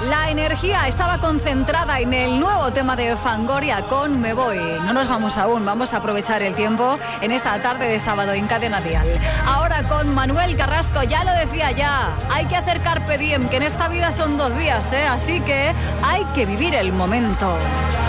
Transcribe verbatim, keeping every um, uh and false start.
La energía estaba concentrada en el nuevo tema de Fangoria con Me Voy. No nos vamos aún, vamos a aprovechar el tiempo en esta tarde de sábado en Cadena Dial. Ahora con Manuel Carrasco, ya lo decía ya, hay que hacer carpe diem, que en esta vida son dos días, ¿eh? Así que hay que vivir el momento.